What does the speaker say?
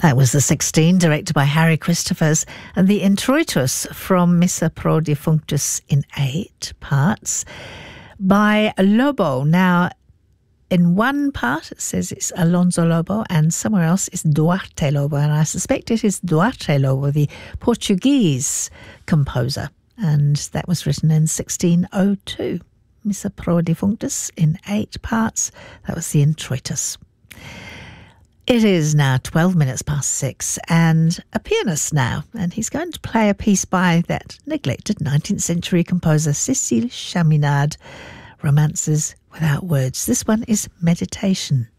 That was the 16, directed by Harry Christophers, and the Introitus from Missa Pro Defunctus in 8 parts by Lobo. Now, in one part it says it's Alonso Lobo, and somewhere else it's Duarte Lobo, and I suspect it is Duarte Lobo, the Portuguese composer, and that was written in 1602. Missa Pro Defunctus in 8 parts. That was the Introitus. It is now 12 minutes past 6, and a pianist now, and he's going to play a piece by that neglected 19th century composer Cécile Chaminade, Romances Without Words. This one is Meditation.